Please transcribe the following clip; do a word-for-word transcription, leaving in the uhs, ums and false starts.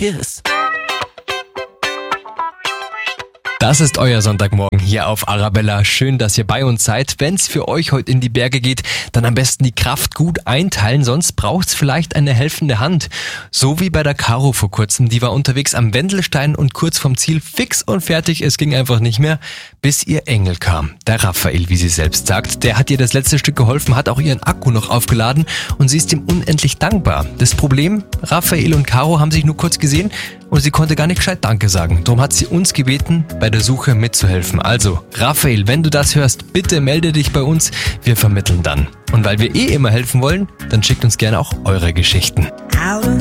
Kiss. Das ist euer Sonntagmorgen hier auf Arabella. Schön, dass ihr bei uns seid. Wenn es für euch heute in die Berge geht, dann am besten die Kraft gut einteilen, sonst braucht es vielleicht eine helfende Hand. So wie bei der Caro vor kurzem. Die war unterwegs am Wendelstein und kurz vom Ziel fix und fertig. Es ging einfach nicht mehr, bis ihr Engel kam. Der Raphael, wie sie selbst sagt. Der hat ihr das letzte Stück geholfen, hat auch ihren Akku noch aufgeladen und sie ist ihm unendlich dankbar. Das Problem, Raphael und Caro haben sich nur kurz gesehen und sie konnte gar nicht gescheit Danke sagen. Darum hat sie uns gebeten, bei der Suche mitzuhelfen. Also, Raphael, wenn du das hörst, bitte melde dich bei uns. Wir vermitteln dann. Und weil wir eh immer helfen wollen, dann schickt uns gerne auch eure Geschichten. Out of